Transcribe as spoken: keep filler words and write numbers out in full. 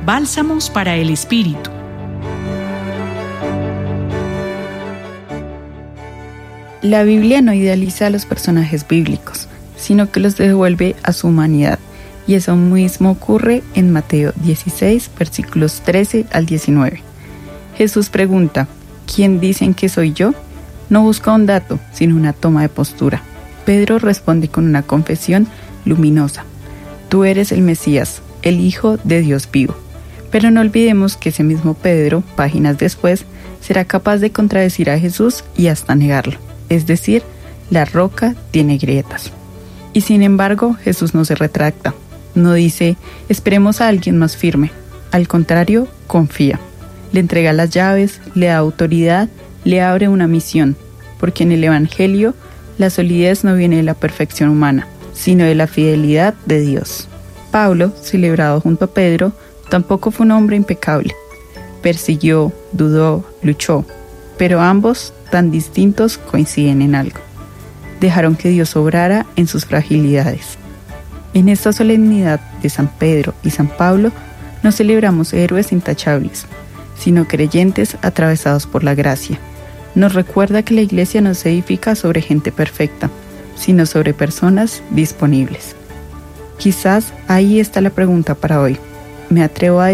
Bálsamos para el Espíritu. La Biblia no idealiza a los personajes bíblicos, sino que los devuelve a su humanidad, y eso mismo ocurre en Mateo dieciséis, versículos trece al diecinueve. Jesús pregunta: ¿quién dicen que soy yo? No busca un dato, sino una toma de postura. Pedro responde con una confesión luminosa: tú eres el Mesías, el Hijo de Dios vivo. Pero no olvidemos que ese mismo Pedro, páginas después, será capaz de contradecir a Jesús y hasta negarlo. Es decir, la roca tiene grietas. Y sin embargo, Jesús no se retracta. No dice: esperemos a alguien más firme. Al contrario, confía. Le entrega las llaves, le da autoridad, le abre una misión, porque en el Evangelio la solidez no viene de la perfección humana, sino de la fidelidad de Dios. Pablo, celebrado junto a Pedro, tampoco fue un hombre impecable. Persiguió, dudó, luchó, pero ambos, tan distintos, coinciden en algo: dejaron que Dios obrara en sus fragilidades. En esta solemnidad de San Pedro y San Pablo no celebramos héroes intachables, sino creyentes atravesados por la gracia. Nos recuerda que la Iglesia no se edifica sobre gente perfecta, sino sobre personas disponibles. Quizás ahí está la pregunta para hoy. ¿Me atrevo a